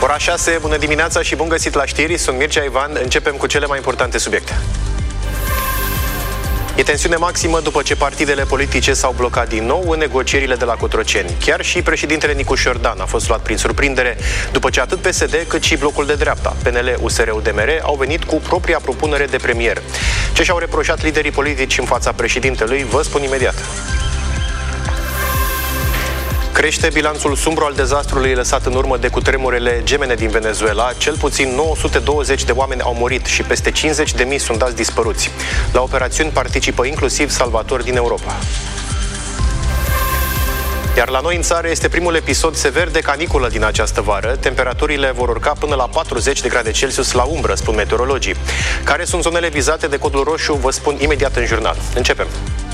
Ora 6, bună dimineața și bun găsit la știri, sunt Mircea Ivan, începem cu cele mai importante subiecte. E tensiune maximă după ce partidele politice s-au blocat din nou în negocierile de la Cotroceni. Chiar și președintele Nicu Șordan a fost luat prin surprindere după ce atât PSD cât și blocul de dreapta, PNL, USR, UDMR, au venit cu propria propunere de premier. Ce și-au reproșat liderii politici în fața președintelui, vă spun imediat. Crește bilanțul sumbru al dezastrului lăsat în urmă de cutremurele gemene din Venezuela. Cel puțin 920 de oameni au murit și peste 50.000 sunt dați dispăruți. La operațiuni participă inclusiv salvatori din Europa. Iar la noi în țară este primul episod sever de caniculă din această vară. Temperaturile vor urca până la 40 de grade Celsius la umbră, spun meteorologii. Care sunt zonele vizate de codul roșu, vă spun imediat în jurnal. Începem!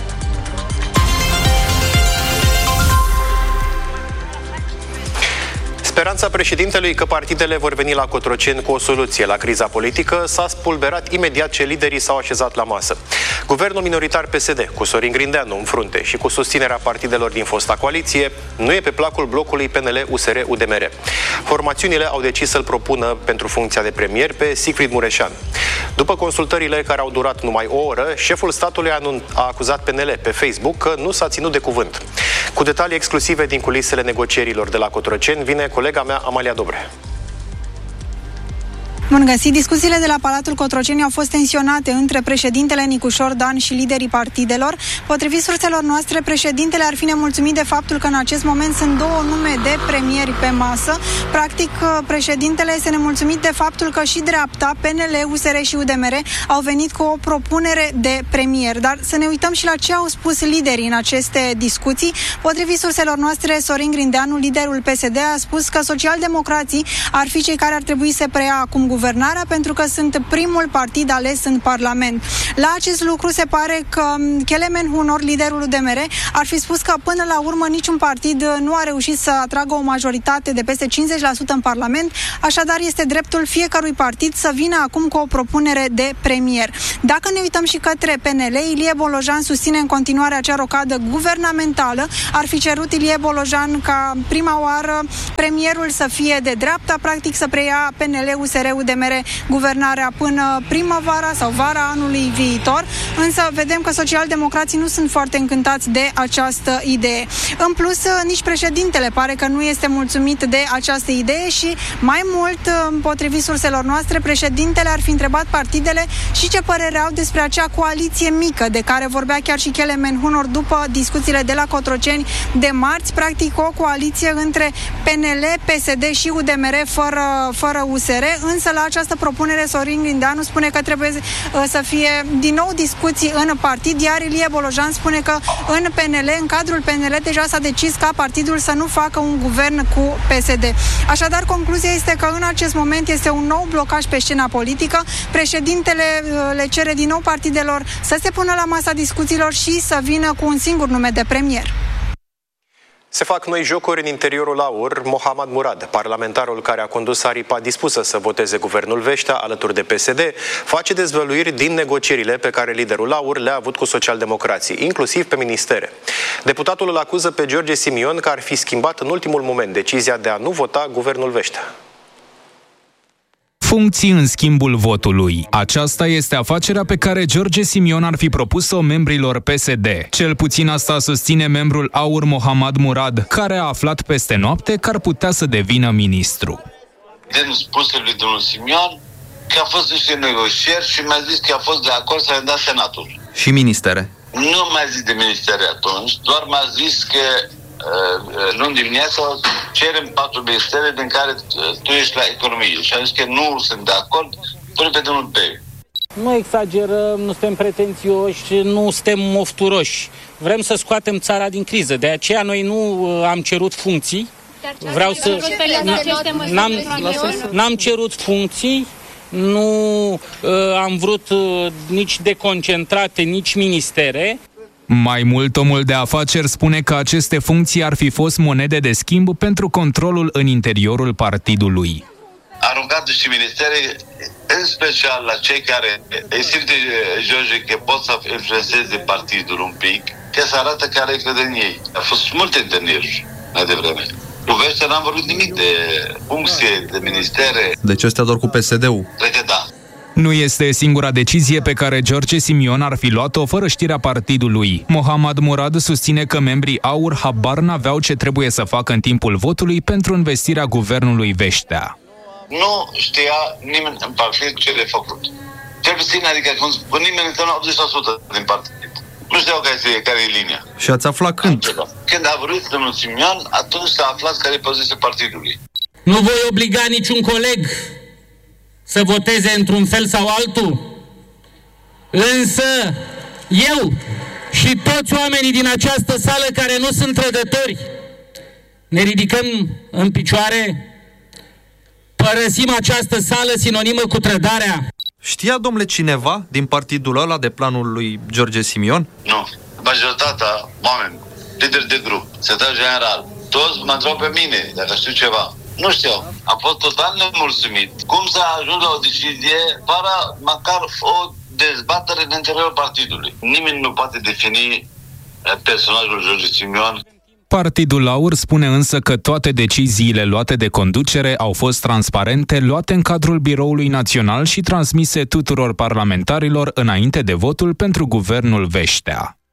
Speranța președintelui că partidele vor veni la Cotroceni cu o soluție la criza politică s-a spulberat imediat ce liderii s-au așezat la masă. Guvernul minoritar PSD, cu Sorin Grindeanu în frunte și cu susținerea partidelor din fosta coaliție, nu e pe placul blocului PNL-USR-UDMR. Formațiunile au decis să-l propună pentru funcția de premier pe Sigfrid Mureșan. După consultările care au durat numai o oră, șeful statului a acuzat PNL pe Facebook că nu s-a ținut de cuvânt. Cu detalii exclusive din culisele negocierilor de la Cotroceni vine colega mea Amalia Dobre. Bun găsit! Discuțiile de la Palatul Cotroceni au fost tensionate între președintele Nicu Șordan și liderii partidelor. Potrivit surselor noastre, președintele ar fi nemulțumit de faptul că în acest moment sunt două nume de premieri pe masă. Practic, președintele este nemulțumit de faptul că și dreapta, PNL, USR și UDMR au venit cu o propunere de premier. Dar să ne uităm și la ce au spus liderii în aceste discuții. Potrivit surselor noastre, Sorin Grindeanu, liderul PSD, a spus că socialdemocrații ar fi cei care ar trebui să preia acum guvernarea pentru că sunt primul partid ales în Parlament. La acest lucru se pare că Kelemen Hunor, liderul UDMR, ar fi spus că până la urmă niciun partid nu a reușit să atragă o majoritate de peste 50% în Parlament, așadar este dreptul fiecărui partid să vină acum cu o propunere de premier. Dacă ne uităm și către PNL, Ilie Bolojan susține în continuare acea rocadă guvernamentală. Ar fi cerut Ilie Bolojan ca prima oară premierul să fie de dreapta, practic să preia PNL, USR, UDMR guvernarea până primăvara sau vara anului viitor, însă vedem că socialdemocrații nu sunt foarte încântați de această idee. În plus, nici președintele pare că nu este mulțumit de această idee și mai mult, potrivit surselor noastre, președintele ar fi întrebat partidele și ce părere au despre acea coaliție mică de care vorbea chiar și Kelemen Hunor după discuțiile de la Cotroceni de marți, practic o coaliție între PNL, PSD și UDMR fără USR, însă la această propunere Sorin Grindeanu spune că trebuie să fie din nou discuții în partid, iar Ilie Bolojan spune că în cadrul PNL deja s-a decis ca partidul să nu facă un guvern cu PSD. Așadar, concluzia este că în acest moment este un nou blocaj pe scena politică. Președintele le cere din nou partidelor să se pună la masa discuțiilor și să vină cu un singur nume de premier. Se fac noi jocuri în interiorul AUR. Mohamed Murad, parlamentarul care a condus aripa dispusă să voteze guvernul Veștea alături de PSD, face dezvăluiri din negocierile pe care liderul AUR le-a avut cu socialdemocrații, inclusiv pe ministere. Deputatul îl acuză pe George Simion că ar fi schimbat în ultimul moment decizia de a nu vota guvernul Veștea. Funcții în schimbul votului. Aceasta este afacerea pe care George Simion ar fi propus-o membrilor PSD. Cel puțin asta susține membrul AUR Mohamed Murad, care a aflat peste noapte că ar putea să devină ministru. Din spusele lui domnul Simion că a fost niște negocieri și mi-a zis că a fost de acord să dea senatul. Și ministere? Nu mi-a zis de ministere atunci, doar mi-a zis că luni dimineața cerem 4 ministere din care tu ești la economie. Și a zis că nu sunt de acord, pune pe domnul Beiu. Nu exagerăm, nu suntem pretențioși, nu suntem mofturoși. Vrem să scoatem țara din criză. De aceea noi nu am cerut funcții. Vreau să... N-am cerut funcții, nu am vrut nici deconcentrate, nici ministere. Mai mult, omul de afaceri spune că aceste funcții ar fi fost monede de schimb pentru controlul în interiorul partidului. A rugat niște ministere, în special la cei care îi simte George că pot să influențeze partidul un pic, că să arată care crede în ei. A fost multe întâlniri mai devreme. Cu Veștea n-am vorbit nimic de funcție, de ministere. Deci ăstea doar cu PSD-ul? Cred că da. Nu este singura decizie pe care George Simion ar fi luat-o fără știrea partidului. Mohammad Murad susține că membrii AUR habar n-aveau ce trebuie să facă în timpul votului pentru învestirea guvernului Veștea. Nu știa nimeni în partid ce le făcut. Cel puțin, adică cu nimeni încă 80% din partid. Nu știau care e linia. Și ați aflat când? Când a vrut domnul Simion, atunci s-a aflat care e poziția partidului. Nu voi obliga niciun coleg să voteze într-un fel sau altul, însă eu și toți oamenii din această sală care nu sunt trădători ne ridicăm în picioare, părăsim această sală sinonimă cu trădarea. Știa, domnule, cineva din partidul ăla de planul lui George Simion? Nu. Majoritatea oameni, lideri de grup, secretar general, toți mă întreau pe mine dacă știu ceva. Nu știu. Am fost total nemulțumit. Cum s-a ajuns la o decizie fără măcar o dezbatere în interiorul partidului. Nimeni nu poate defini personajul George Simion. Partidul AUR spune însă că toate deciziile luate de conducere au fost transparente, luate în cadrul Biroului Național și transmise tuturor parlamentarilor înainte de votul pentru guvernul Veștea.